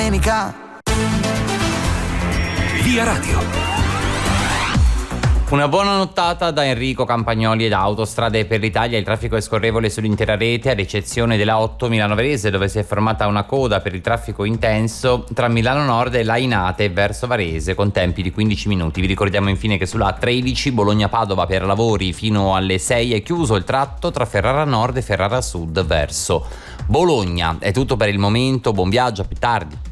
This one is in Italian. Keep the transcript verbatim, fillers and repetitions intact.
Via Radio. Una buona nottata da Enrico Campagnoli ed Autostrade per l'Italia. Il traffico è scorrevole sull'intera rete, ad eccezione della otto Milano Varese, dove si è formata una coda per il traffico intenso tra Milano Nord e Lainate verso Varese, con tempi di quindici minuti. Vi ricordiamo infine che sulla A tredici Bologna-Padova per lavori fino alle sei è chiuso il tratto tra Ferrara Nord e Ferrara Sud verso Bologna. È tutto per il momento, buon viaggio, a più tardi.